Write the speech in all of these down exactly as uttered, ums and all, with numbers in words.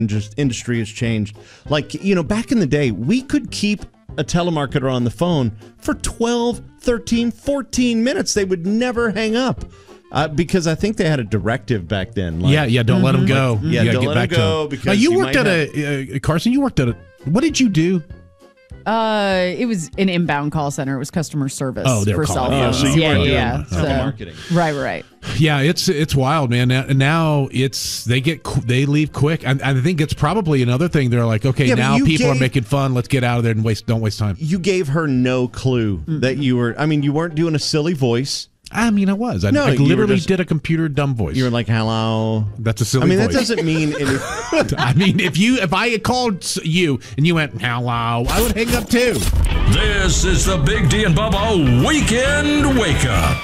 just industry has changed. Like, you know, back in the day, we could keep a telemarketer on the phone for twelve, thirteen, fourteen minutes. They would never hang up. Uh, because I think they had a directive back then. Like, yeah, yeah, don't mm-hmm. let them go. Like, yeah, you don't get let back them go. To because now, you, you worked at have... a, uh, Carson, you worked at a, what did you do? Uh, it was an inbound call center. It was customer service oh, for cell phones. Oh, so you yeah, weren't yeah. doing So, marketing. Right, right. Yeah, it's it's wild, man. Now, now it's they get they leave quick, and I think it's probably another thing. They're like, okay, yeah, now people gave, are making fun. Let's get out of there and waste don't waste time. You gave her no clue mm-hmm. that you were. I mean, you weren't doing a silly voice. I mean, I was. I, no, I literally just, did a computer dumb voice. You were like, "Hello." That's a silly. I mean, voice. that doesn't mean anything. I mean, if you if I had called you and you went hello, I would hang up too. This is the Big D and Bubba Weekend Wake Up.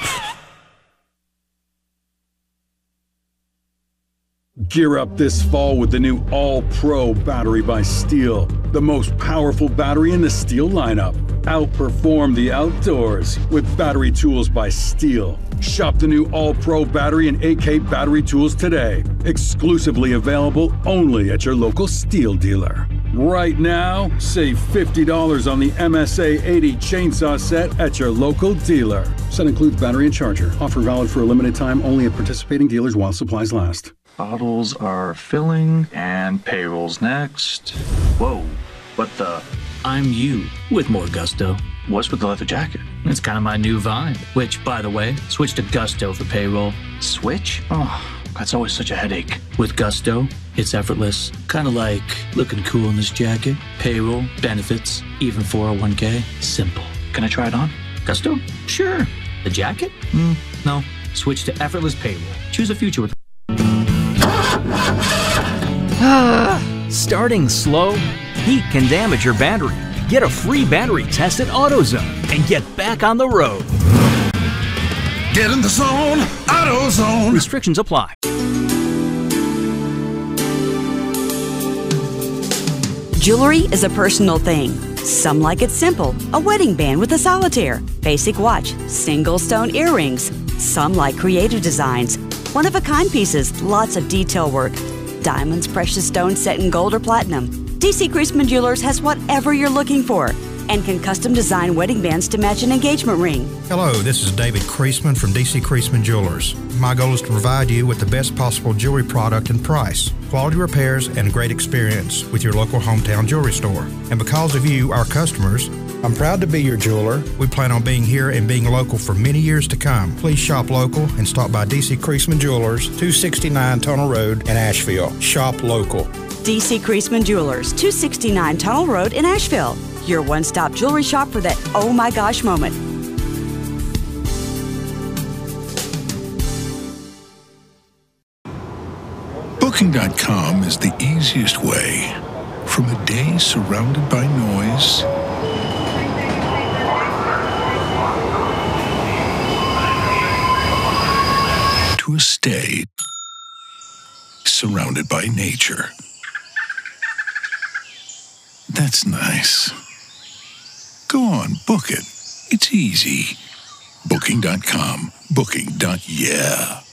Gear up this fall with the new All-Pro battery by Steel. The most powerful battery in the Steel lineup. Outperform the outdoors with battery tools by Steel. Shop the new All-Pro battery and A K battery tools today. Exclusively available only at your local Steel dealer. Right now, save fifty dollars on the M S A eighty chainsaw set at your local dealer. Set includes battery and charger. Offer valid for a limited time only at participating dealers while supplies last. Bottles are filling, and payroll's next. Whoa, what the? I'm you, with more gusto. What's with the leather jacket? It's kind of my new vibe. Which, by the way, switch to Gusto for payroll. Switch? Oh, that's always such a headache. With Gusto, it's effortless. Kind of like looking cool in this jacket. Payroll, benefits, even four oh one k. Simple. Can I try it on? Gusto? Sure. The jacket? Mm, no. Switch to effortless payroll. Choose a future with... Starting slow? Heat can damage your battery. Get a free battery test at AutoZone and get back on the road. Get in the zone, AutoZone. Restrictions apply. Jewelry is a personal thing. Some like it simple, a wedding band with a solitaire, basic watch, single stone earrings. Some like creative designs, one-of-a-kind pieces, lots of detail work. Diamonds, precious stones set in gold or platinum. D C Creasman Jewelers has whatever you're looking for and can custom design wedding bands to match an engagement ring. Hello, this is David Creasman from D C Creasman Jewelers. My goal is to provide you with the best possible jewelry product and price, quality repairs, and great experience with your local hometown jewelry store. And because of you, our customers, I'm proud to be your jeweler. We plan on being here and being local for many years to come. Please shop local and stop by D C Creasman Jewelers, two sixty-nine Tunnel Road in Asheville. Shop local. D C Creasman Jewelers, two sixty-nine Tunnel Road in Asheville. Your one-stop jewelry shop for that oh my gosh moment. Booking dot com is the easiest way from a day surrounded by noise to a stay surrounded by nature. That's nice. Go on, book it. It's easy. Booking dot com. Booking. Yeah.